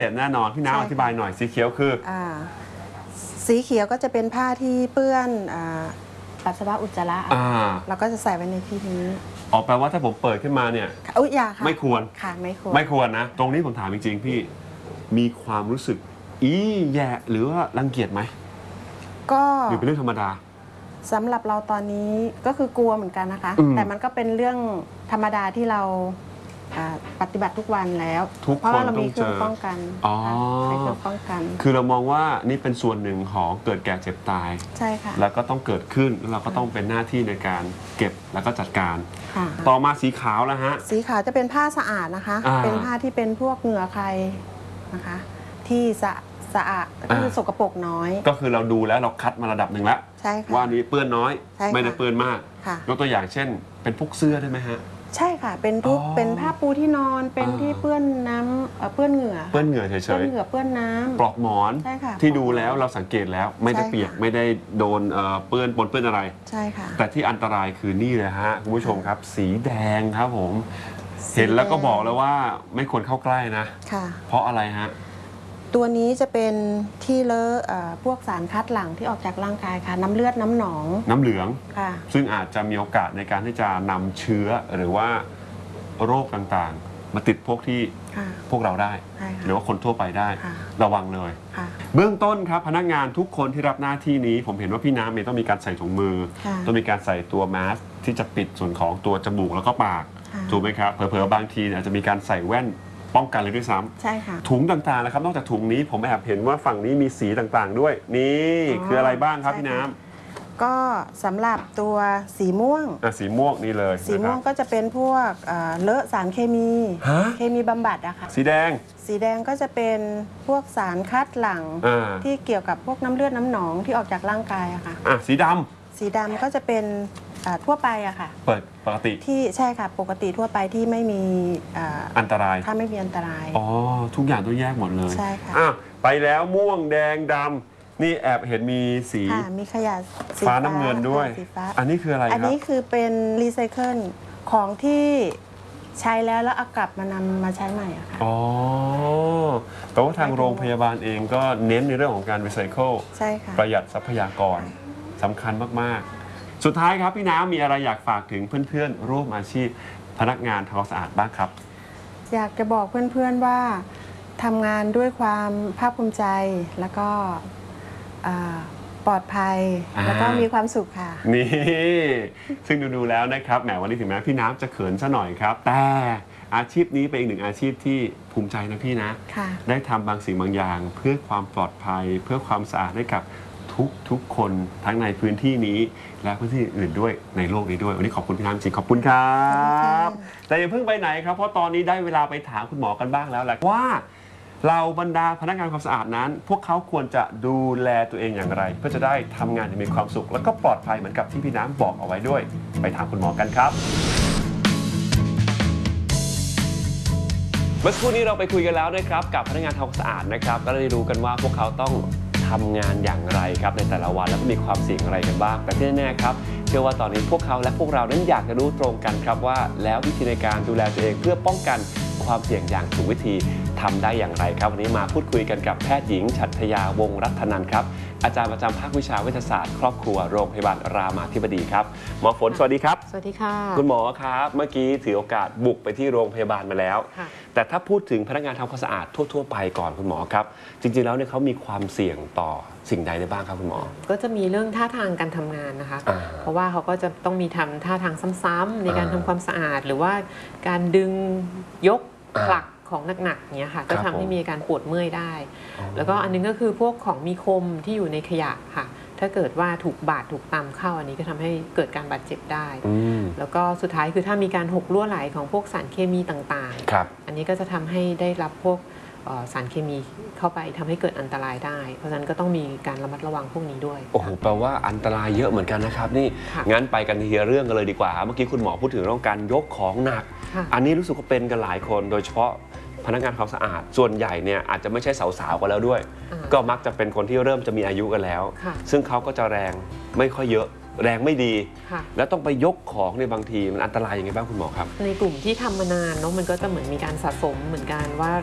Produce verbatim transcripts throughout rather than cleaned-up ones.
แน่นอนพี่น้ำอธิบายหน่อยสีเขียวคืออ่าสีเขียวก็จะเป็นผ้าที่เปื้อนปัสสาวะอุจจาระเราก็จะใส่ไว้ในที่นี้อ๋อแปลว่าถ้าผมเปิดขึ้นมาเนี่ยอุ๊ยอย่าค่ะไม่ควรค่ะไม่ควรไม่ควรนะตรงนี้ผมถามจริงๆพี่มีความรู้สึกอีแย่หรือว่ารังเกียจไหมก็หรือเป็นเรื่องธรรมดาสำหรับเราตอนนี้ก็คือกลัวเหมือนกันนะคะแต่มันก็เป็นเรื่องธรรมดาที่เราปฏิบัติทุกวันแล้วเพราะว่าเรามีเครื่องป้องกันอ๋อเป็นเครื่องป้องกันคือเรามองว่านี่เป็นส่วนหนึ่งของเกิดแก่เจ็บตายใช่ค่ะแล้วก็ต้องเกิดขึ้นแล้วเราก็ต้องเป็นหน้าที่ในการเก็บแล้วก็จัดการต่อมาสีขาวแล้วฮะสีขาวจะเป็นผ้าสะอาดนะคะเป็นผ้าที่เป็นพวกเหงื่อใครนะคะที่สะสะอาดก็คือสกปรกน้อยก็คือเราดูแล้วเราคัดมาระดับหนึ่งแล้วว่านี้เปื้อนน้อยไม่ได้เปื้อนมากยกตัวอย่างเช่นเป็นพวกเสื้อได้ไหมฮะใช่ค่ะเป็นทุกเป็นผ้าปูที่นอนเป็นที่เปื้อนน้ำเปื้อนเหงื่อเปื้อนเหงื่อเฉยๆเปื้อนเหงื่อเปื้อนน้ำปลอกหมอนที่ดูแล้วเราสังเกตแล้วไม่ได้เปียกไม่ได้โดนเปื้อนปนเปื้อนอะไรใช่ค่ะแต่ที่อันตรายคือนี่เลยฮะคุณผู้ชมครับสีแดงครับผมเห็นแล้วก็บอกแล้วว่าไม่ควรเข้าใกล้นะเพราะอะไรฮะตัวนี้จะเป็นที่เลอะพวกสารคัดหลั่งที่ออกจากร่างกายค่ะน้ำเลือดน้ำหนองน้ำเหลืองซึ่งอาจจะมีโอกาสในการที่จะนำเชื้อหรือว่าโรคต่างๆมาติดพวกที่พวกเราได้หรือว่าคนทั่วไปได้ระวังเลยเบื้องต้นครับพนักงานทุกคนที่รับหน้าที่นี้ผมเห็นว่าพี่น้ำเองต้องมีการใส่ถุงมือต้องมีการใส่ตัวแมสที่จะปิดส่วนของตัวจมูกแล้วก็ปากถูกไหมครับเผลอๆบางทีอาจจะมีการใส่แว่นป้องกันเลยด้วยซ้ำใช่ค่ะถุงต่างๆนะครับนอกจากถุงนี้ผมแอบเห็นว่าฝั่งนี้มีสีต่างๆด้วยนี่คืออะไรบ้างครับพี่น้ำก็สำหรับตัวสีม่วงอ่ะสีม่วงนี่เลยสีม่วงก็จะเป็นพวกเลอะสารเคมีเคมีบำบัดอะค่ะสีแดงสีแดงก็จะเป็นพวกสารคัดหลั่งที่เกี่ยวกับพวกน้ำเลือดน้ำหนองที่ออกจากร่างกายอะค่ะอ่ะสีดำสีดำก็จะเป็นทั่วไปอะค่ะเปิดปกติที่ใช่ค่ะปกติทั่วไปที่ไม่มีอันตรายถ้าไม่มีอันตรายอ๋อทุกอย่างต้องแยกหมดเลยใช่ค่ะอ่ะไปแล้วม่วงแดงดำนี่แอบเห็นมีสีมีขยะฟ้าน้ำเงินด้วยอันนี้คืออะไรครับอันนี้คือเป็นรีไซเคิลของที่ใช้แล้วแล้วเอากลับมานำมาใช้ใหม่อะค่ะอ๋อแปลว่าทางโรงพยาบาลเองก็เน้นในเรื่องของการรีไซเคิลใช่ค่ะประหยัดทรัพยากรสำคัญมากๆสุดท้ายครับพี่น้ำมีอะไรอยากฝากถึงเพื่อนๆร่วมอาชีพพนักงานทำความสะอาดบ้างครับอยากจะบอกเพื่อนๆว่าทำงานด้วยความภาคภูมิใจแล้วก็ปลอดภัยแล้วก็มีความสุขค่ะนี่ซึ่งดูๆแล้วนะครับแหมวันนี้ถึงแม้พี่น้ำจะเขินซะหน่อยครับแต่อาชีพนี้เป็นอีกหนึ่งอาชีพที่ภูมิใจนะพี่นะได้ทำบางสิ่งบางอย่างเพื่อความปลอดภัยเพื่อความสะอาดให้กับทุกทุกคนทั้งในพื้นที่นี้และพื้นที่อื่นด้วยในโลกนี้ด้วยวันนี้ขอบคุณพี่น้ำจริงขอบคุณครับแต่อย่าเพิ่งไปไหนครับเพราะตอนนี้ได้เวลาไปถามคุณหมอกันบ้างแล้วแหละว่าเราบรรดาพนักงานความสะอาดนั้นพวกเขาควรจะดูแลตัวเองอย่างไรเพื่อจะได้ทำงานอย่างมีความสุขแล้วก็ปลอดภัยเหมือนกับที่พี่น้ำบอกเอาไว้ด้วยไปถามคุณหมอกันครับเมื่อสักครู่นี้เราไปคุยกันแล้วนะครับกับพนักงานทำความสะอาดนะครับก็ได้รู้กันว่าพวกเขาต้องทำงานอย่างไรครับในแต่ละวันแล้วก็มีความเสี่ยงอะไรกันบ้างแต่ที่แน่ๆครับเชื่อว่าตอนนี้พวกเขาและพวกเรานั้นอยากจะรู้ตรงกันครับว่าแล้ววิธีในการดูแลตัวเองเพื่อป้องกันความเสี่ยงอย่างถูกวิธีทำได้อย่างไรครับวันนี้มาพูดคุยกันกับแพทย์หญิงฉัตรยาวงศ์รัตนันท์ครับอาจารย์ประจำภาควิชาเวชศาสตร์ครอบครัวโรงพยาบาลรามาธิบดีครับหมอฝนสวัสดีครับสวัสดีค่ะคุณหมอครับเมื่อกี้ถือโอกาสบุกไปที่โรงพยาบาลมาแล้วแต่ถ้าพูดถึงพนักงานทำความสะอาดทั่วๆไปก่อนคุณหมอครับจริงๆแล้วเนี่ยเขามีความเสี่ยงต่อสิ่งใดได้บ้างครับคุณหมอก็จะมีเรื่องท่าทางการทำงานนะคะเพราะว่าเขาก็จะต้องมีทำท่าทางซ้ำๆในการทำความสะอาดหรือว่าการดึงยกผลักของหนักๆเนี้ยค่ะก็ทำให้มีอาการปวดเมื่อยได้แล้วก็อันนึงก็คือพวกของมีคมที่อยู่ในขยะค่ะถ้าเกิดว่าถูกบาดถูกตำเข้าอันนี้ก็ทำให้เกิดการบาดเจ็บได้แล้วก็สุดท้ายคือถ้ามีการหกรั่วไหลของพวกสารเคมีต่างๆอันนี้ก็จะทำให้ได้รับพวกสารเคมีเข้าไปทำให้เกิดอันตรายได้เพราะฉะนั้นก็ต้องมีการระมัดระวังพวกนี้ด้วยโอ้โหแปลว่าอันตรายเยอะเหมือนกันนะครับนี่งั้นไปกันทีละเรื่องกันเลยดีกว่าเมื่อกี้คุณหมอพูดถึงเรื่องการยกของหนักอันนี้รู้สึกว่าเป็นกันหลายคนโดยเฉพาะพนักงานความสะอาดส่วนใหญ่เนี่ยอาจจะไม่ใช่สาวๆกันแล้วด้วยก็มักจะเป็นคนที่เริ่มจะมีอายุกันแล้วซึ่งเขาก็จะแรงไม่ค่อยเยอะแรงไม่ดีแล้วต้องไปยกของในบางทีมันอันตรายยังไงบ้างคุณหมอครับในกลุ่มที่ทำมานานเนาะมันก็จะเหมือนมีการสะสมเหมือนกันว่า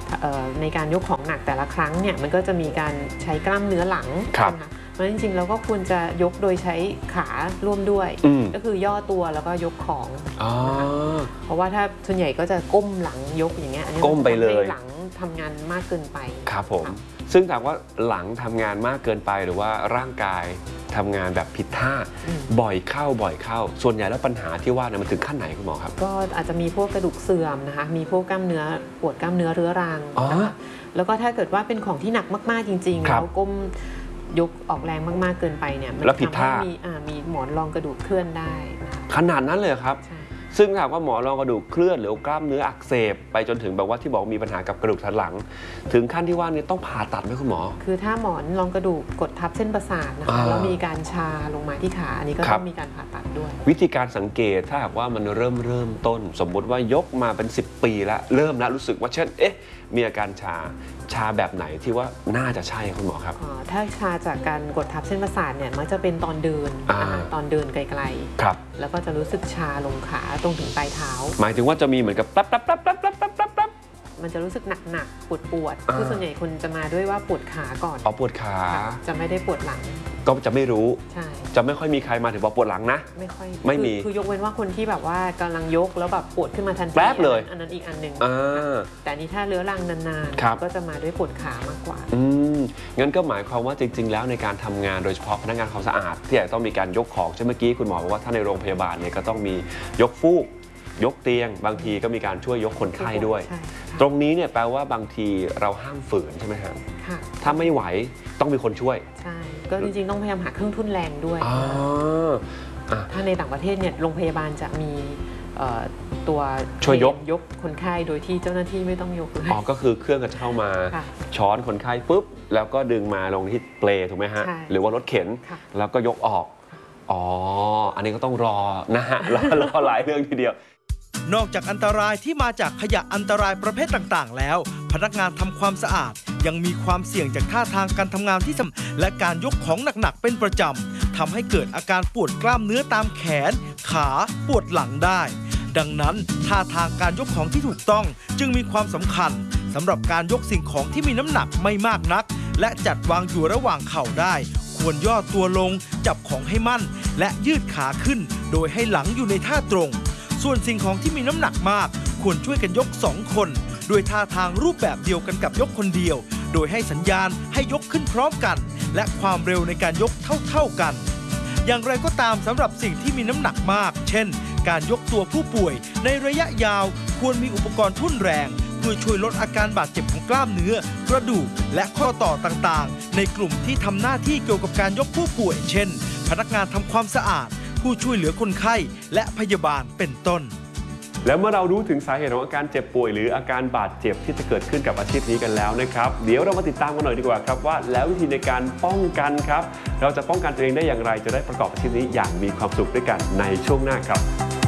ในการยกของหนักแต่ละครั้งเนี่ยมันก็จะมีการใช้กล้ามเนื้อหลังนะคะเพราะจริงๆเราก็ควรจะยกโดยใช้ขาร่วมด้วยก็คือย่อตัวแล้วก็ยกของนะคะเพราะว่าถ้าส่วนใหญ่ก็จะก้มหลังยกอย่างเงี้ยอันนี้ก้มไปเลยหลังทำงานมากเกินไปครับผมซึ่งถามว่าหลังทำงานมากเกินไปหรือว่าร่างกายทำงานแบบผิดท่าบ่อยเข้าบ่อยเข้าส่วนใหญ่แล้วปัญหาที่ว่าเนี่ยมันถึงขั้นไหนคุณหมอครับก็อาจจะมีพวกกระดูกเสื่อมนะคะมีพวกกล้ามเนื้อปวดกล้ามเนื้อเรื้อรังนะคะแล้วก็ถ้าเกิดว่าเป็นของที่หนักมากๆจริงๆแล้วก้มยกออกแรงมากๆเกินไปเนี่ยมันทำให้มีมีหมอนรองกระดูกเคลื่อนได้ขนาดนั้นเลยครับซึ่งถามว่าหมอนรองกระดูกเคลื่อนหรือกล้ามเนื้ออักเสบไปจนถึงแบบว่าที่บอกมีปัญหากับกระดูกสันหลังถึงขั้นที่ว่านี่ต้องผ่าตัดไหมคุณหมอคือถ้าหมอนรองกระดูกกดทับเส้นประสาทนะคะแล้วมีการชาลงมาที่ขาอันนี้ก็ต้องมีการผ่าตัดด้วยวิธีการสังเกตถ้าหากว่ามันเริ่มเริ่มต้นสมมุติว่ายกมาเป็นสิบปีแล้วเริ่มแล้วรู้สึกว่าเช่นเอ๊ะมีอาการชาชาแบบไหนที่ว่าน่าจะใช่คุณหมอครับถ้าชาจากการกดทับเส้นประสาทเนี่ยมักจะเป็นตอนเดินตอนเดินไกลๆครับแล้วก็จะรู้สึกชาลงขาตรงถึงปลายเท้าหมายถึงว่าจะมีเหมือนกับปั๊บปั๊บปั๊บปั๊บปั๊บปั๊บปั๊บปั๊บมันจะรู้สึกหนักๆปวดปวดคือส่วนใหญ่คนจะมาด้วยว่าปวดขาก่อนอ๋อปวดขาจะไม่ได้ปวดหลังก็จะไม่รู้ใช่จะไม่ค่อยมีใครมาถึงบอกปวดหลังนะไม่ค่อยไม่มีคือยกเว้นว่าคนที่แบบว่ากำลังยกแล้วแบบปวดขึ้นมาทันทีแป๊บเลยอันนั้นอีกอันหนึ่งแต่นี้ถ้าเรื้อรังนานๆก็จะมาด้วยปวดขามากกว่าอืมงั้นก็หมายความว่าจริงๆแล้วในการทำงานโดยเฉพาะพนักงานความสะอาดที่อาจจะต้องมีการยกของเช่นเมื่อกี้คุณหมอบอกว่าถ้าในโรงพยาบาลเนี่ยก็ต้องมียกฟูกยกเตียงบางทีก็มีการช่วยยกคนไข้ด้วยตรงนี้เนี่ยแปลว่าบางทีเราห้ามฝืนใช่ไหมครับถ้าไม่ไหวต้องมีคนช่วยใช่ก็จริงๆต้องพยายามหาเครื่องทุ่นแรงด้วยถ้าในต่างประเทศเนี่ยโรงพยาบาลจะมีตัวช่วยยกยกคนไข้โดยที่เจ้าหน้าที่ไม่ต้องยกเลยอ๋อก็คือเครื่องก็จะเข้ามาช้อนคนไข้ปุ๊บแล้วก็ดึงมาลงที่เปลถูกไหมฮะหรือว่ารถเข็นแล้วก็ยกออกอ๋ออันนี้ก็ต้องรอนะฮะรอรอหลายเรื่องทีเดียวนอกจากอันตรายที่มาจากขยะอันตรายประเภทต่างๆแล้วพนักงานทำความสะอาดยังมีความเสี่ยงจากท่าทางการทำงานที่ซ้ำและการยกของหนักๆเป็นประจำทำให้เกิดอาการปวดกล้ามเนื้อตามแขนขาปวดหลังได้ดังนั้นท่าทางการยกของที่ถูกต้องจึงมีความสำคัญสำหรับการยกสิ่งของที่มีน้ำหนักไม่มากนักและจัดวางอยู่ระหว่างเข่าได้ควรย่อตัวลงจับของให้มั่นและยืดขาขึ้นโดยให้หลังอยู่ในท่าตรงส่วนสิ่งของที่มีน้ำหนักมากควรช่วยกันยกสองคนด้วยท่าทางรูปแบบเดียวกันกับยกคนเดียวโดยให้สัญญาณให้ยกขึ้นพร้อมกันและความเร็วในการยกเท่าๆกันอย่างไรก็ตามสำหรับสิ่งที่มีน้ำหนักมากเช่นการยกตัวผู้ป่วยในระยะยาวควรมีอุปกรณ์ทุ่นแรงเพื่อช่วยลดอาการบาดเจ็บของกล้ามเนื้อกระดูกและข้อต่อต่างๆในกลุ่มที่ทำหน้าที่เกี่ยวกับการยกผู้ป่วยเช่นพนักงานทำความสะอาดผู้ช่วยเหลือคนไข้และพยาบาลเป็นต้นแล้วเมื่อเรารู้ถึงสาเหตุของอาการเจ็บป่วยหรืออาการบาดเจ็บที่จะเกิดขึ้นกับอาชีพนี้กันแล้วนะครับเดี๋ยวเรามาติดตามกันหน่อยดีกว่าครับว่าแล้ววิธีในการป้องกันครับเราจะป้องกันตัวเองได้อย่างไรจะได้ประกอบอาชีพนี้อย่างมีความสุขด้วยกันในช่วงหน้าครับ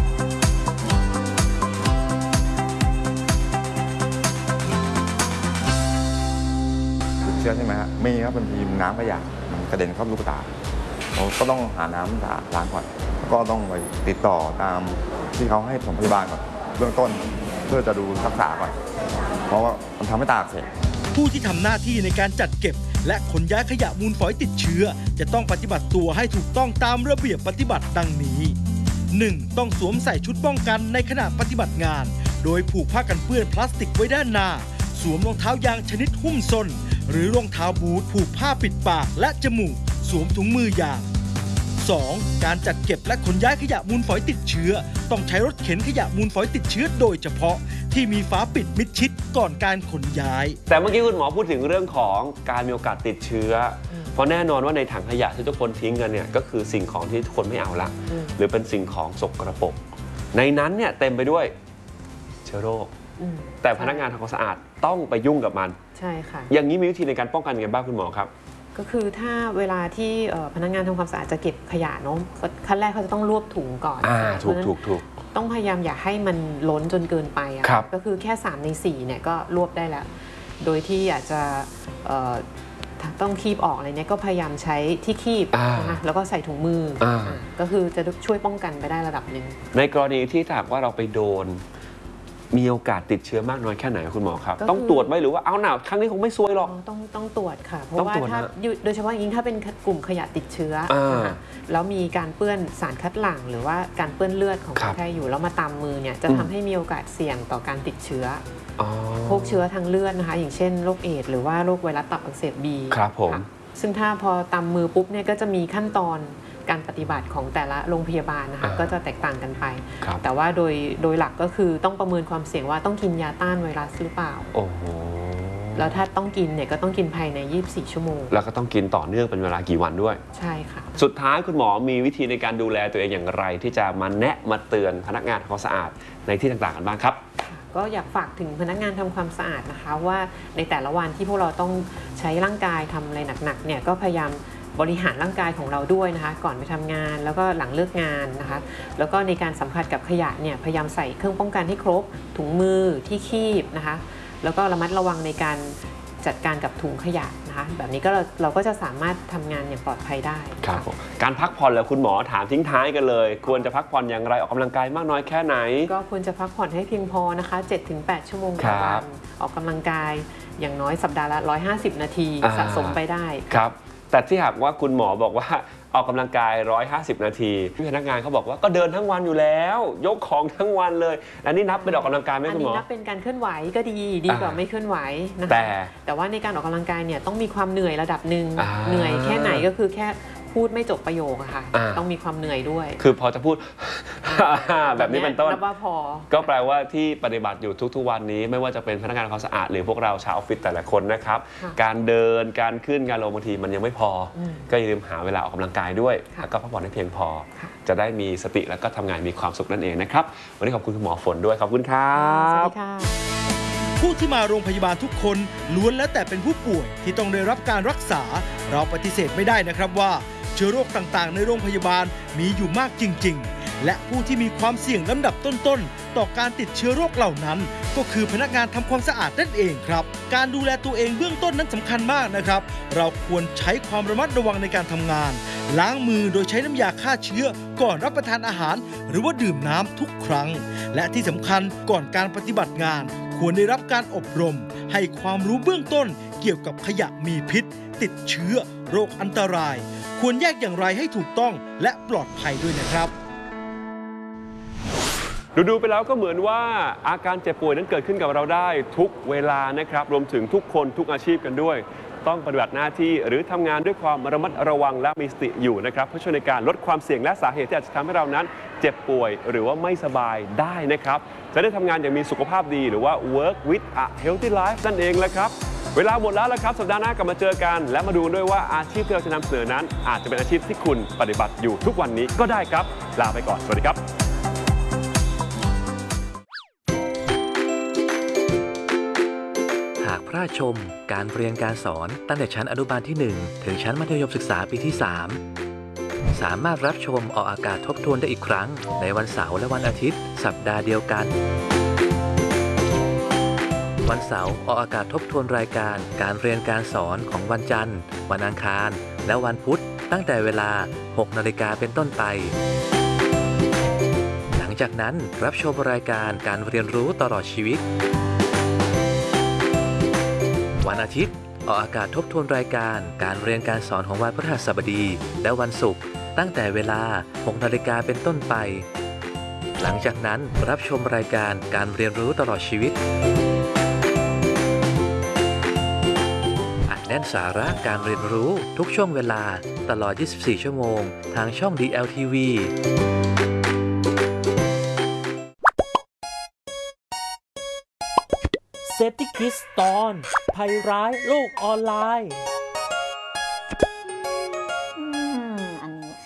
เชื้อใช่ไหมฮะมีครับบางทีน้ำขยะมันกระเด็นเข้าลูกตาเราก็ต้องหาน้ำล้างก่อนก็ต้องไปติดต่อตามที่เขาให้ผมพยาบาลก่อนเบื้องต้นเพื่อจะดูรักษาก่อนเพราะว่ามันทำให้ตาอักเสบผู้ที่ทำหน้าที่ในการจัดเก็บและขนย้ายขยะมูลฝอยติดเชื้อจะต้องปฏิบัติตัวให้ถูกต้องตามระเบียบปฏิบัติดังนี้ หนึ่ง. ต้องสวมใส่ชุดป้องกันในขณะปฏิบัติงานโดยผูกผ้ากันเปื้อนพลาสติกไว้ด้านหน้าสวมรองเท้ายางชนิดหุ้มส้นหรือรองเท้าบูทผูกผ้าปิดปากและจมูกสวมถุงมือยาง สอง. การจัดเก็บและขนย้ายขยะมูลฝอยติดเชื้อต้องใช้รถเข็นขยะมูลฝอยติดเชื้อโดยเฉพาะที่มีฝาปิดมิดชิดก่อนการขนย้ายแต่เมื่อกี้คุณหมอพูดถึงเรื่องของการมีโอกาสติดเชื้อเพราะแน่นอนว่าในถังขยะที่ทุกคนทิ้งกันเนี่ยก็คือสิ่งของที่ทุกคนไม่เอาละหรือเป็นสิ่งของสกปรกในนั้นเนี่ยเต็มไปด้วยเชื้อโรคแต่พนักงานทำความสะอาดต้องไปยุ่งกับมันใช่ค่ะอย่างนี้มีวิธีในการป้องกันยังไงบ้างคุณหมอครับก็คือถ้าเวลาที่พนักงานทำความสะอาดจะเก็บขยะเนาะขั้นแรกเขาจะต้องรวบถุงก่อนถูกถูกถูกต้องพยายามอย่าให้มันล้นจนเกินไปก็คือแค่สามในสี่เนี่ยก็รวบได้แล้วโดยที่อยากจะต้องคีบออกอะไรเนี่ยก็พยายามใช้ที่คีบนะแล้วก็ใส่ถุงมือก็คือจะช่วยป้องกันไปได้ระดับหนึ่งในกรณีที่ถ้าหากว่าเราไปโดนมีโอกาสติดเชื้อมากน้อยแค่ไหนคุณหมอครับต้องตรวจไหมหรือว่าเอาหนาครั้งนี้คงไม่ซวยหรอกต้องต้องตรวจค่ะเพราะว่าถ้าโดยเฉพาะยิ่งถ้าเป็นกลุ่มขยะติดเชื้อแล้วมีการเปื้อนสารคัดหลั่งหรือว่าการเปื้อนเลือดของคนไข้อยู่แล้วมาตามมือเนี่ยจะทำให้มีโอกาสเสี่ยงต่อการติดเชื้อพวกเชื้อทางเลือดนะคะอย่างเช่นโรคเอดส์หรือว่าโรคไวรัสตับอักเสบบีครับผมซึ่งถ้าพอตามมือปุ๊บเนี่ยก็จะมีขั้นตอนการปฏิบัติของแต่ละโรงพยาบาลนะคะก็จะแตกต่างกันไปแต่ว่าโดยโดยหลักก็คือต้องประเมินความเสี่ยงว่าต้องกินยาต้านไวรัสหรือเปล่าโอ้โหแล้วถ้าต้องกินเนี่ยก็ต้องกินภายในยี่สิบสี่ชั่วโมงแล้วก็ต้องกินต่อเนื่องเป็นเวลากี่วันด้วยใช่ค่ะสุดท้ายคุณหมอมีวิธีในการดูแลตัวเองอย่างไรที่จะมาแนะมาเตือนพนักงานทำความสะอาดในที่ต่างๆกันบ้างครับก็อยากฝากถึงพนักงานทำความสะอาดนะคะว่าในแต่ละวันที่พวกเราต้องใช้ร่างกายทำอะไรหนักๆเนี่ยก็พยายามบริหารร่างกายของเราด้วยนะคะก่อนไปทำงานแล้วก็หลังเลิกงานนะคะแล้วก็ในการสัมผัสกับขยะเนี่ยพยายามใส่เครื่องป้องกันให้ครบถุงมือที่คีบนะคะแล้วก็ระมัดระวังในการจัดการกับถุงขยะนะคะแบบนี้ก็เราเราก็จะสามารถทำงานอย่างปลอดภัยได้ครับการพักผ่อนแล้วคุณหมอถามทิ้งท้ายกันเลยควรจะพักผ่อนอย่างไรออกกำลังกายมากน้อยแค่ไหนก็ควรจะพักผ่อนให้เพียงพอนะคะ เจ็ดถึงแปด ชั่วโมงต่อวันออกกำลังกายอย่างน้อยสัปดาห์ละหนึ่งร้อยห้าสิบนาทีสะสมไปได้ครับแต่ที่หากว่าคุณหมอบอกว่าออกกำลังกายหนึ่งร้อยห้าสิบนาทีพนักงานเขาบอกว่าก็เดินทั้งวันอยู่แล้วยกของทั้งวันเลยอันนี้นับเป็นออกกำลังกายไหมคุณหมออันนี้นับเป็นการเคลื่อนไหวก็ดีดีกว่าไม่เคลื่อนไหวนะคะแต่แต่ว่าในการออกกำลังกายเนี่ยต้องมีความเหนื่อยระดับหนึ่งเหนื่อยแค่ไหนก็คือแค่พูดไม่จบประโยคอะค่ะต้องมีความเหนื่อยด้วยคือพอจะพูดแบบนี้เป็นต้นนับว่าพอก็แปลว่าที่ปฏิบัติอยู่ทุกๆวันนี้ไม่ว่าจะเป็นพนักงานความสะอาดหรือพวกเราชาวออฟฟิศแต่ละคนนะครับการเดินการขึ้นการลงบางทีมันยังไม่พอก็อย่าลืมหาเวลาออกกำลังกายด้วยแล้วก็พักผ่อนให้เพียงพอจะได้มีสติแล้วก็ทำงานมีความสุขนั่นเองนะครับวันนี้ขอบคุณคุณหมอฝนด้วยขอบคุณครับสวัสดีค่ะผู้ที่มาโรงพยาบาลทุกคนล้วนแล้วแต่เป็นผู้ป่วยที่ต้องได้รับการรักษาเราปฏิเสธไม่ได้นะครับว่าเชื้อโรคต่างๆในโรงพยาบาลมีอยู่มากจริงๆและผู้ที่มีความเสี่ยงลำดับต้นๆต่อการติดเชื้อโรคเหล่านั้นก็คือพนักงานทำความสะอาดนั่นเองครับการดูแลตัวเองเบื้องต้นนั้นสำคัญมากนะครับเราควรใช้ความระมัดระวังในการทำงานล้างมือโดยใช้น้ำยาฆ่าเชื้อก่อนรับประทานอาหารหรือว่าดื่มน้ำทุกครั้งและที่สำคัญก่อนการปฏิบัติงานควรได้รับการอบรมให้ความรู้เบื้องต้นเกี่ยวกับขยะมีพิษติดเชื้อโรคอันตรายควรแยกอย่างไรให้ถูกต้องและปลอดภัยด้วยนะครับดูๆไปแล้วก็เหมือนว่าอาการเจ็บป่วยนั้นเกิดขึ้นกับเราได้ทุกเวลานะครับรวมถึงทุกคนทุกอาชีพกันด้วยต้องปฏิบัติหน้าที่หรือทำงานด้วยความระมัดระวังและมีสติอยู่นะครับเพื่อช่วยในการลดความเสี่ยงและสาเหตุที่อาจจะทำให้เรานั้นเจ็บป่วยหรือว่าไม่สบายได้นะครับจะได้ทำงานอย่างมีสุขภาพดีหรือว่า work with a healthy life นั่นเองแหละครับเวลาหมดแล้วละครับสัปดาห์หน้ากลับมาเจอกันและมาดูด้วยว่าอาชีพที่เราจะนำเสนอนั้นอาจจะเป็นอาชีพที่คุณปฏิบัติอยู่ทุกวันนี้ก็ได้ครับลาไปก่อนสวัสดีครับหากพลาดชมการเรียนการสอนตั้งแต่ชั้นอนุบาลที่หนึ่งถึงชั้นมัธยมศึกษาปีที่สามสามารถรับชมออกอากาศทบทวนได้อีกครั้งในวันเสาร์และวันอาทิตย์สัปดาห์เดียวกันวันเสาร์ออกอากาศทบทวนรายการการเรียนการสอนของวันจันทร์วันอังคารและวันพุธตั้งแต่เวลา หกนาฬิกาเป็นต้นไปหลังจากนั้นรับชมรายการการเรียนรู้ตลอดชีวิตวันอาทิตย์ออกอากาศทบทวนรายการการเรียนการสอนของวันพฤหัสบดีและวันศุกร์ตั้งแต่เวลา หกนาฬิกาเป็นต้นไปหลังจากนั้นรับชมรายการการเรียนรู้ตลอดชีวิตแน่นสาระการเรียนรู้ทุกช่วงเวลาตลอด ยี่สิบสี่ ชั่วโมงทางช่อง ดี แอล ที วี Safety Kids ตอนภัยร้ายโลกออนไลน์อันนี้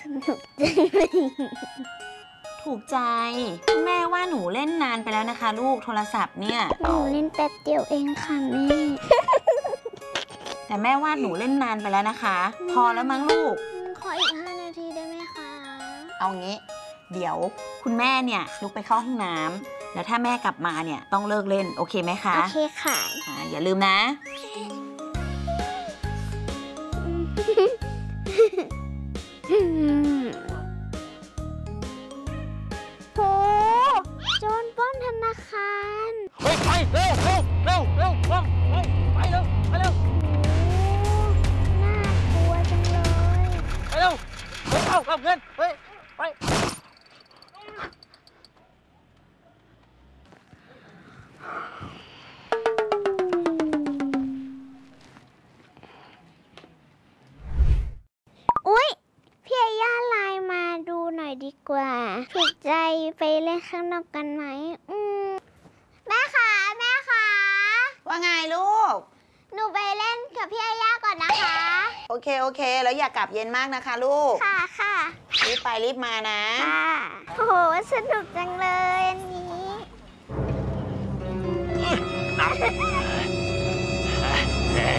ถูกใจแม่ว่าหนูเล่นนานไปแล้วนะคะลูกโทรศัพท์เนี่ยหนูเล่นแป๊บเดียวเองค่ะแม่แต่แม่ว่าหนูเล่นนานไปแล้วนะคะพอแล้วมั้งลูกขออีกห้านาทีได้ไหมคะเอางี้เดี๋ยวคุณแม่เนี่ยลุกไปเข้าห้องน้ำแล้วถ้าแม่กลับมาเนี่ยต้องเลิกเล่นโอเคไหมคะโอเคค่ะอย่าลืมนะโหโจรปล้นธนาคารถูกใจไปเล่นข้างนอกกันไหมอืมแม่คะแม่คะว่าไงลูกหนูไปเล่นกับพี่อาย่าก่อนนะคะโอเคโอเค แล้วอย่ากลับเย็นมากนะคะลูกค่ะค่ะรีบไปรีบมานะค่ะโอ้โหสนุกจังเลยอันนี้